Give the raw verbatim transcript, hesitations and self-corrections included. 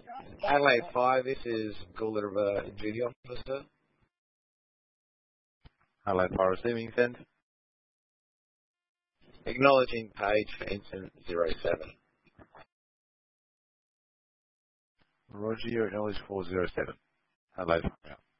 Adelaide five, this is Gula River Duty Officer. Adelaide five receiving, send. Acknowledging page for incident zero seven. Roger, you're acknowledged four zero seven. Adelaide five.